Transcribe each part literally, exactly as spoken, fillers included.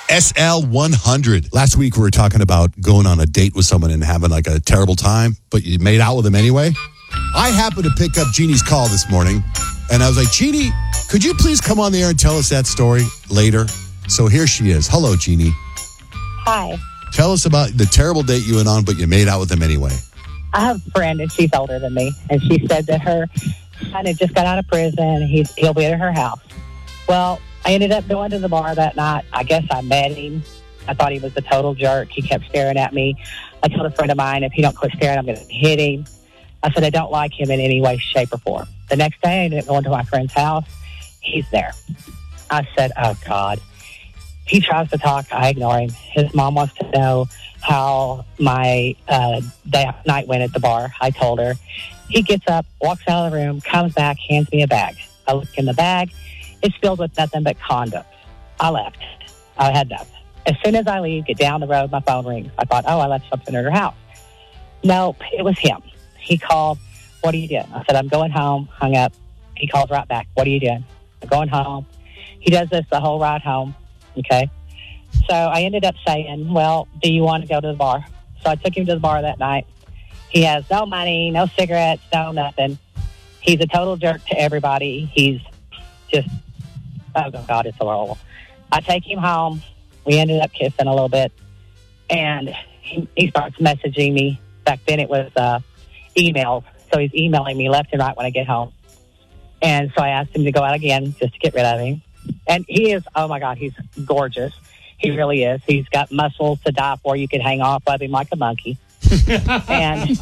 S L one hundred. Last week we were talking about going on a date with someone and having like a terrible time, but you made out with them anyway. I happened to pick up Jeannie's call this morning, and I was like, Jeannie, could you please come on the air and tell us that story later? So here she is. Hello, Jeannie. Hi. Tell us about the terrible date you went on, but you made out with them anyway. I have a friend, and she's older than me, and she said that her son had just got out of prison. He's, he'll be at her house. Well, I ended up going to the bar that night. I guess I met him. I thought he was a total jerk. He kept staring at me. I told a friend of mine, if he don't quit staring, I'm going to hit him. I said, I don't like him in any way, shape, or form. The next day, I ended up going to my friend's house. He's there. I said, oh, God. He tries to talk. I ignore him. His mom wants to know how my uh, day, night went at the bar. I told her. He gets up, walks out of the room, comes back, hands me a bag. I look in the bag. It's filled with nothing but condoms. I left. I had nothing. As soon as I leave, get down the road, my phone rings. I thought, oh, I left something at her house. Nope, it was him. He called, what are you doing? I said, I'm going home. Hung up. He calls right back. What are you doing? I'm going home. He does this the whole ride home. Okay. So I ended up saying, well, do you want to go to the bar? So I took him to the bar that night. He has no money, no cigarettes, no nothing. He's a total jerk to everybody. He's just, oh, God, it's horrible. I take him home. We ended up kissing a little bit. And he, he starts messaging me. Back then it was uh, emails. So he's emailing me left and right when I get home. And so I asked him to go out again just to get rid of him. And he is, oh, my God, he's gorgeous. He really is. He's got muscles to die for. You could hang off of him like a monkey. And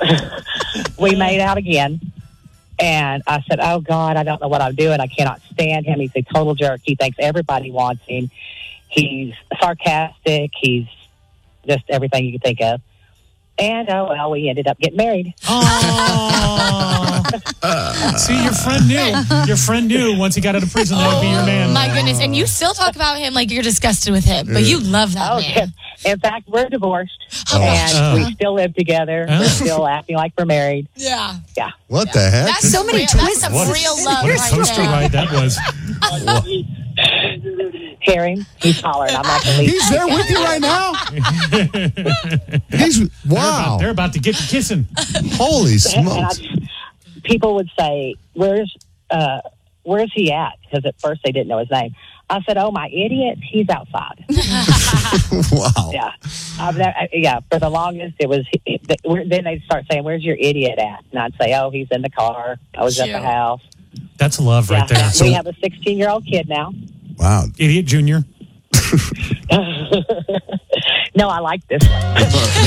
we made out again. And I said, oh, God, I don't know what I'm doing. I cannot stand him. He's a total jerk. He thinks everybody wants him. He's sarcastic. He's just everything you can think of. And, oh, well, we ended up getting married. Oh. See, your friend knew. Your friend knew once he got out of prison that would be your man. My goodness. And you still talk about him like you're disgusted with him, but you love that oh, man. In fact, we're divorced, Oh, and uh. we still live together. Uh. We're still acting like we're married. Yeah. Yeah. What Yeah. the heck? That's So many real, twists. That's What some a- real love What a right coaster there. ride that was. Hear him? He's hollering. I'm not going to leave. He's there with you right now? He's, They're wow. about, they're about to get to kissing. Holy And I, smokes. people would say, "Where's uh, where's he at?" Because at first they didn't know his name. I said, "Oh, my idiot, he's outside." Wow. Yeah, I've never, yeah. For the longest, it was. It, then they'd start saying, "Where's your idiot at?" And I'd say, "Oh, he's in the car. I was Cute. at the house." That's love right Yeah. there. We have a sixteen-year-old kid now. Wow. Idiot Junior. No, I like this one.